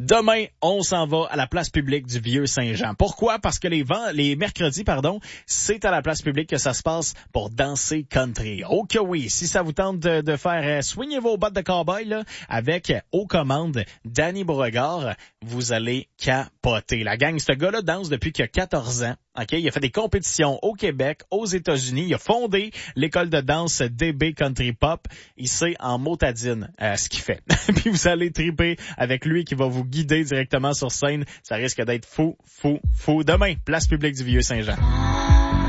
Demain, on s'en va à la place publique du Vieux-Saint-Jean. Pourquoi? Parce que les mercredis, c'est à la place publique que ça se passe pour danser country. Oh que oui, si ça vous tente de faire swinger vos bottes de cowboy là, avec aux commandes Danny Beauregard, vous allez capoter. La gang, ce gars-là danse depuis qu'il a 14 ans. OK, il a fait des compétitions au Québec, aux États-Unis. Il a fondé l'école de danse DB Country Pop. Il sait en motadine ce qu'il fait. Puis vous allez triper avec lui qui va vous guider directement sur scène. Ça risque d'être fou. Demain, place publique du Vieux-Saint-Jean.